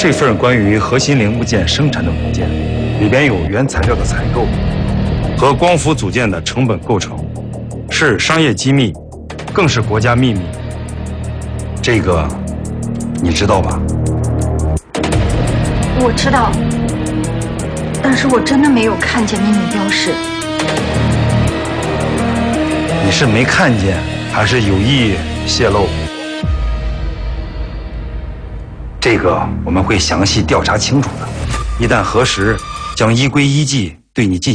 这份关于核心零部件生产的文件，里边有原材料的采购和光伏组件的成本构成，是商业机密，更是国家秘密。这个你知道吧？ 我知道，但是我真的没有看见秘密标识。 你是没看见，还是有意泄露？这个我们会详细调查清楚的，一旦核实，将依规依纪对你进行